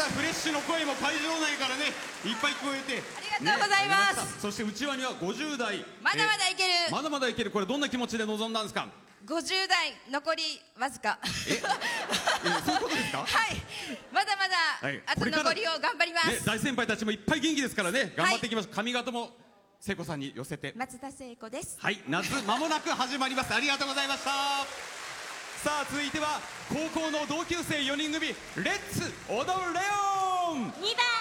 フレッシュの声も会場内からねいっぱい聞こえてありがとうございます。 そしてうちわには50代まだまだいける。 まだまだいける。これどんな気持ちで臨んだんですか。 50代残りわずか。 そういうことですか。 はい、まだまだ、 はい、 あと残りを頑張ります、 ね、大先輩たちもいっぱい元気ですからね頑張っていきます、髪型も聖子さんに寄せて。 松田聖子です。 はい、夏間もなく始まります。ありがとうございました。さあ続いては高校の同級生4人組レッツ踊レオン。 2番